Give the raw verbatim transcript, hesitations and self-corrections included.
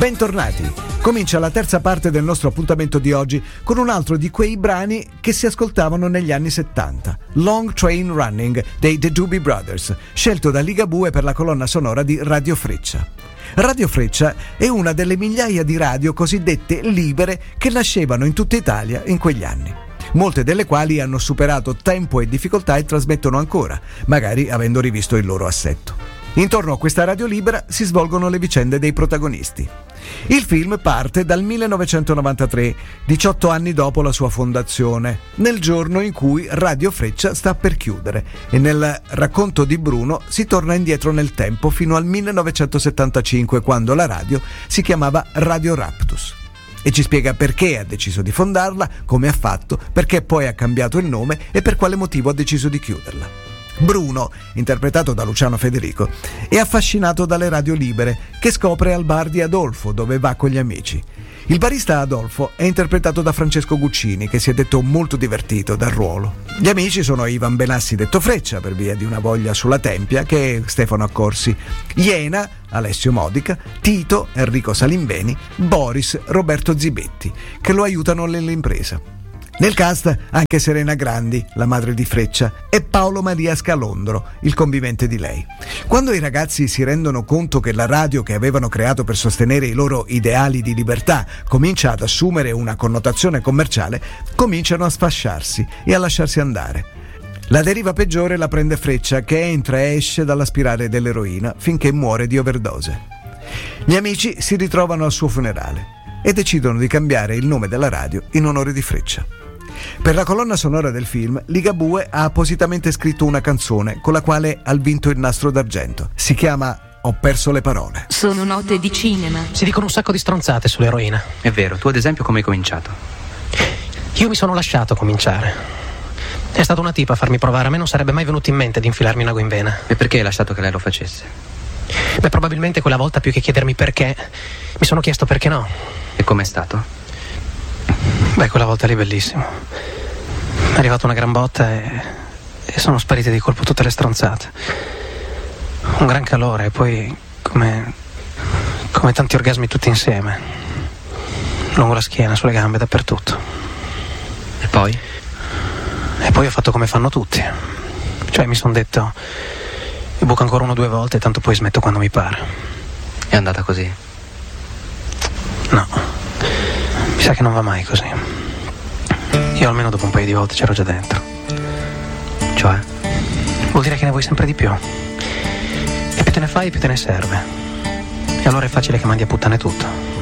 Bentornati! Comincia la terza parte del nostro appuntamento di oggi con un altro di quei brani che si ascoltavano negli anni settanta, Long Train Running dei The Doobie Brothers, scelto da Ligabue per la colonna sonora di Radio Freccia. Radio Freccia è una delle migliaia di radio cosiddette libere che nascevano in tutta Italia in quegli anni, molte delle quali hanno superato tempo e difficoltà e trasmettono ancora, magari avendo rivisto il loro assetto. Intorno a questa radio libera si svolgono le vicende dei protagonisti. Il film parte dal millenovecentonovantatré, diciotto anni dopo la sua fondazione, nel giorno in cui Radio Freccia sta per chiudere, e nel racconto di Bruno si torna indietro nel tempo fino al millenovecentosettantacinque, quando la radio si chiamava Radio Raptus. E ci spiega perché ha deciso di fondarla, come ha fatto, perché poi ha cambiato il nome e per quale motivo ha deciso di chiuderla. Bruno, interpretato da Luciano Federico, è affascinato dalle radio libere che scopre al bar di Adolfo, dove va con gli amici. Il barista Adolfo è interpretato da Francesco Guccini, che si è detto molto divertito dal ruolo. Gli amici sono Ivan Benassi, detto Freccia per via di una voglia sulla tempia, che è Stefano Accorsi, Iena, Alessio Modica, Tito, Enrico Salimbeni, Boris, Roberto Zibetti, che lo aiutano nell'impresa. Nel cast anche Serena Grandi, la madre di Freccia, e Paolo Maria Scalondro, il convivente di lei. Quando i ragazzi si rendono conto che la radio che avevano creato per sostenere i loro ideali di libertà comincia ad assumere una connotazione commerciale, cominciano a sfasciarsi e a lasciarsi andare. La deriva peggiore la prende Freccia, che entra e esce dalla spirale dell'eroina finché muore di overdose. Gli amici si ritrovano al suo funerale e decidono di cambiare il nome della radio in onore di Freccia. Per la colonna sonora del film, Ligabue ha appositamente scritto una canzone con la quale ha vinto il Nastro d'Argento. Si chiama Ho perso le parole. Sono note di cinema. Si dicono un sacco di stronzate sull'eroina. È vero, tu ad esempio come hai cominciato? Io mi sono lasciato cominciare. È stata una tipa a farmi provare, a me non sarebbe mai venuto in mente di infilarmi un ago in vena. E perché hai lasciato che lei lo facesse? Beh, probabilmente quella volta, più che chiedermi perché, mi sono chiesto perché no. E com'è stato? Beh, quella volta lì bellissimo. È arrivata una gran botta e, e sono sparite di colpo tutte le stronzate. Un gran calore e poi come, come tanti orgasmi tutti insieme. Lungo la schiena, sulle gambe, dappertutto. E poi? E poi ho fatto come fanno tutti. Cioè mi sono detto, io buco ancora uno o due volte, tanto poi smetto quando mi pare. È andata così? No. Mi sa che non va mai così. Io almeno dopo un paio di volte c'ero già dentro. Cioè? Vuol dire che ne vuoi sempre di più. E più te ne fai, più te ne serve. E allora è facile che mandi a puttane tutto.